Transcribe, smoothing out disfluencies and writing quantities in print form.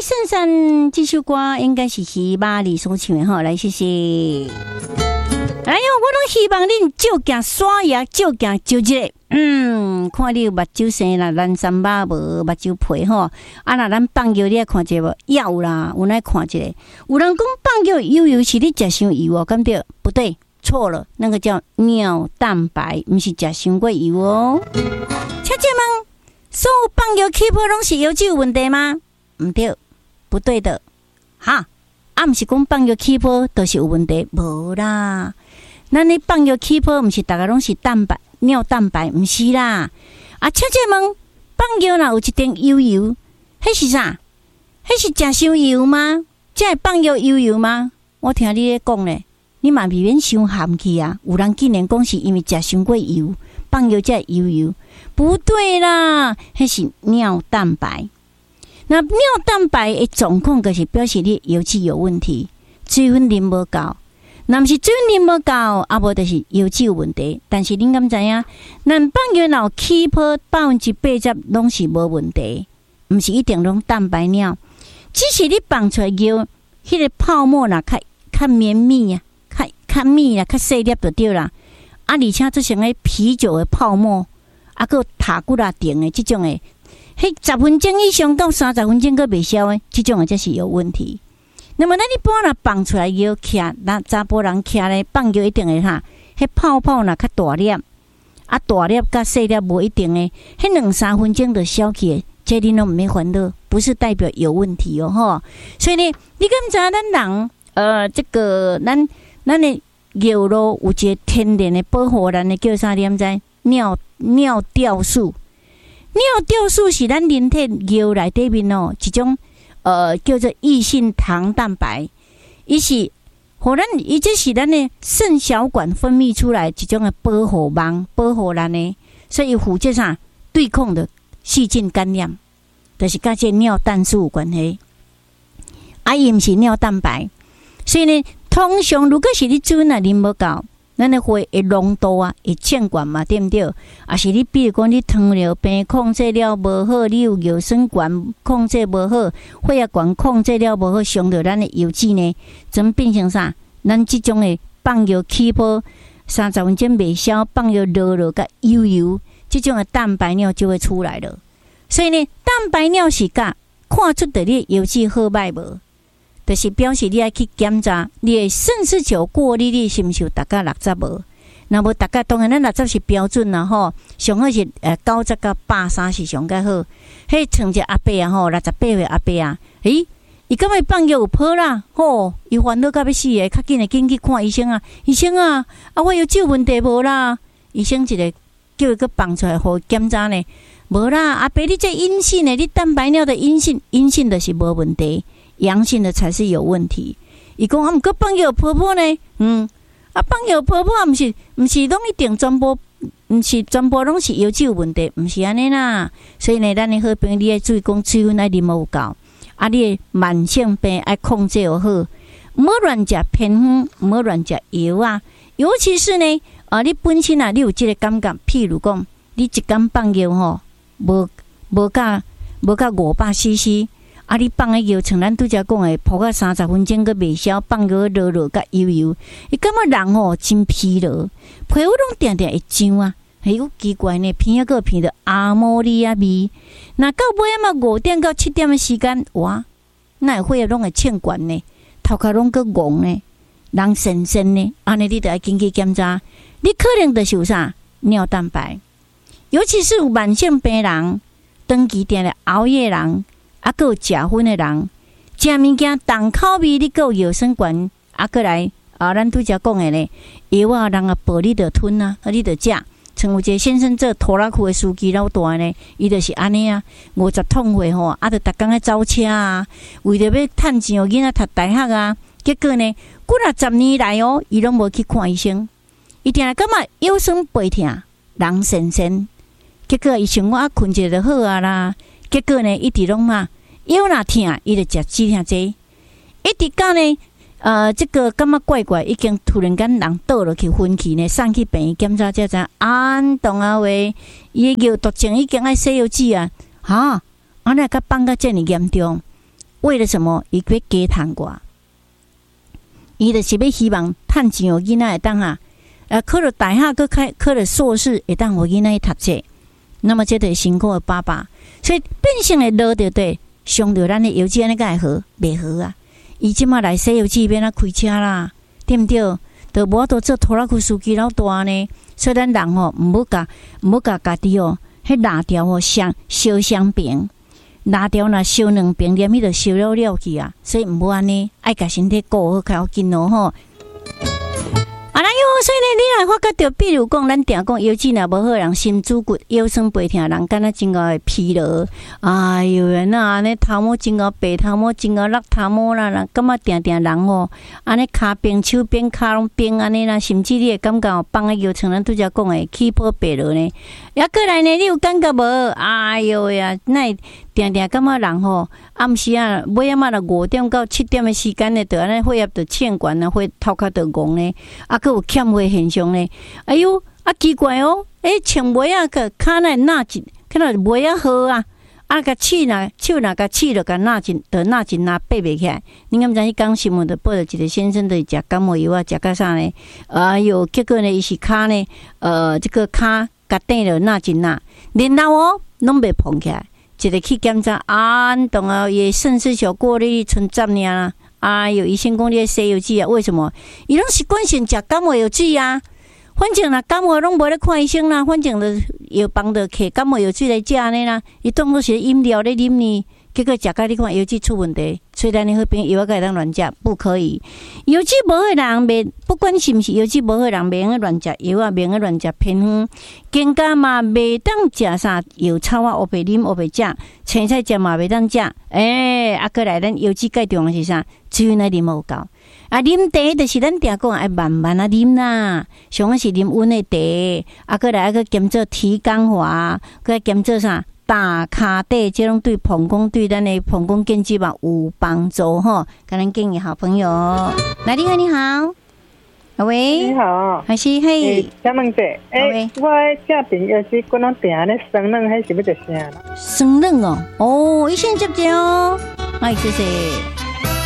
圣山这首歌应该是希玛丽所唱的吼，来谢谢。哎呦，我拢希望恁照镜刷牙，照镜照一个。看你有目睭生啦，蓝三巴无目睭皮吼。啊，那咱放尿你爱看一个无？有啦，有来看一个。有人讲放尿油是你食伤油哦，敢对？不对，错了，那个叫尿蛋白，不是食伤过油哦。请问，所有放尿起泡拢是油脂有问题吗？唔对，不对的。哈，啊，唔是讲放尿起泡都是有问题，无啦。咱咧放尿起泡，唔是大家拢是蛋白、尿蛋白，唔是啦。啊，请问放尿若有一点油，迄是啥？迄是食伤油吗？这会放尿油吗？我听你咧讲咧，你嘛未免伤含气啊！有人竟然讲是因为食伤过油，放尿才油，不对啦，迄是尿蛋白。那尿蛋白的状况，就是表示你油脂有问题，水分啉无够。那毋是水分啉无够，啊无就是油脂有问题。但是恁敢知影？咱放尿若起泡80%拢是无问题，毋是一定拢蛋白尿。只是你放出来尿，迄个泡沫啦，较绵密啊，较密啦，较细粒就对啦。啊，而且做成个啤酒的泡沫，啊，个塔古拉定的这种的，迄10分钟以上到30分钟个未消的，这种的才是有问题。那么，咱一般若放出来尿徛，咱查甫人徛咧放尿一定会哈，迄泡泡若较大粒，啊大粒甲细粒无一定诶，迄2-3分钟就消去的，这恁拢毋免烦恼，不是代表有问题哦吼。所以呢，你敢知咱人这个咱的尿路有一个天然的保护咱的叫啥？你知？尿酵素。尿酵素是咱人体尿内底面哦一种。叫做异性糖蛋白，伊这是咱的肾小管分泌出来一种的保护网，保护咱的，所以负责啥对抗的细菌感染，就是跟这尿蛋素有关系。啊，伊毋是尿蛋白，所以呢，通常如果是你水啊啉无够，咱的血的浓度啊会欠管嘛，对不对？啊，是你比如讲你糖尿病控制了无好，你有尿酸管控制无好，血压管控制了无好，伤到咱的油脂呢，怎变成啥？咱这种的放尿起泡30分钟未消，放尿热甲油，这种的蛋白尿就会出来了。所以呢，蛋白尿是甲看出的你油脂好歹无？就是表示你要去检查你的肾丝球过滤率是毋是有达到60无？那无达到，当然咱60是标准啦吼，上好是90到130是上较好。迄像一个阿伯啊吼，68岁阿伯啊，伊敢会放尿有泡啦吼，伊烦恼到要死诶，较紧去看医生啊！医生啊，我有酒问题无啦？医生一个叫伊个放出来互检查呢，无啦，阿伯你这阴性诶，你蛋白尿的阴性就是无问题。阳性的才是有问题。伊讲毋过放尿泡泡呢？放尿泡泡毋是拢一定全部，毋是全部拢是油脂有问题，毋是安尼啦。所以呢，咱的好朋友你要注意讲水分爱啉有够，啊，你的慢性病爱控制好，毋好乱食偏方，毋好乱食药啊。尤其是呢，你本身啊，你有这个感觉，譬如讲，你一天放尿吼，无甲500cc。啊！你放个药，像咱拄则讲诶，泡到30分钟个未消，放个热甲油，伊感觉人吼真疲劳，皮肤拢定会痒啊。有奇怪呢，鼻仔个鼻着阿摩尼亚味。那到尾啊嘛5点到7点的时间，哇，那血液拢会欠管呢，头壳拢个戆呢，人神呢，安尼你着爱紧去检查，你可能着是有啥尿蛋白，尤其是有慢性病人、长期定咧熬夜人。啊，还有食薰的人，食物件重口味，你还有药酸管，啊，过来咱拄则讲的呢，药啊，人啊，保你着吞啊，你着食。像有一个先生做拖拉库的司机老大呢，伊就是安尼啊，50桶货吼，啊，着逐工咧走车啊，为着要趁钱哦，囡仔读大学啊，结果呢，几10年来哦，伊拢无去看医生，伊定感觉腰酸背痛，人神，结果伊想我困一下就好啊啦。结果呢，一直拢嘛腰若痛，伊就食止痛剂。一直到呢，这个感觉怪，已经突然间人倒落去昏去呢，送去病院检查才知，当啊话，伊的尿毒症已经爱西药剂啊，安尼甲放到这么严重， 为了什么？伊要加赚我，伊就是要希望趁钱，囡仔会当啊，考了大学，考了硕士，会当互囡仔读册。那么这就是辛苦的爸爸，所以变成会落着对，上着咱的邮寄安尼个会好，袂好啊！伊即马来西邮寄免开车啦，对毋对？就无多做拖拉机司机老大呢，所以咱人吼毋好甲家己哦，迄拿掉吼烧双边，拿掉若烧两边，连迄就烧了去啊！所以毋好安尼，爱甲身体顾好较要紧咯吼。所以呢，你若发觉到，比如讲，咱定讲腰椎若无好人，心主骨、腰酸背痛，人敢若真个会疲劳。哎哟，安尼头毛真个白头毛，真个落头毛啦，感觉定定人吼，安尼骹冰、手冰、骹拢冰安尼啦，甚至你会感觉放个腰像咱拄则讲的起泡白落呢。抑过来呢，你有感觉无？哎哟呀，那定定感觉人吼，暗时啊，尾仔嘛了5点到7点的时间呢，就安尼血压就欠悬啊，血头壳就戆呢，啊，佫有欠血现象呢。哎哟，啊奇怪哦，穿袜啊个骹内纳一，可能袜啊好啊，啊个手若甲刺着甲纳一纳爬袂起来。你敢知迄讲新闻就报着一个先生，就食感冒药啊，食到啥呢？哎哟，结果呢，伊是骹呢，这个骹甲顶着纳一纳，然后哦，拢袂碰起来。一个去检查，当啊，伊肾失小过哩，剩10尔啦。哎哟，医生讲你的西药剂啊，为什么？伊拢习惯性食感冒药剂啊。反正啦，感冒拢无咧看医生啦，反正就药房就摕感冒药剂来食安尼啦。伊当作是饮料咧啉呢，结果食甲你看药剂出问题。所以咱的好朋友药甲会当乱食，不可以。药剂无好人袂，不管是毋是药剂无好人，袂用乱食药啊，袂用乱食偏方。更加嘛，袂当食啥药草啊，黑白啉黑白食，青菜食嘛袂当食。过来咱药剂介重要是啥？水来啉无够。啊，啉茶就是咱定讲爱慢慢啊啉啦，上个是啉温的茶，过来兼做提肛华，过来兼做啥？大骹底，这种对膀胱、对咱的膀胱健肌嘛有帮助吼。跟咱建议好朋友，来，你好，你好，喂， 你好， 还是嘿， 小问者，我这边要是我拢定咧生冷，还是要着啥啦？ 生冷哦，医生接哦，哎，谢谢。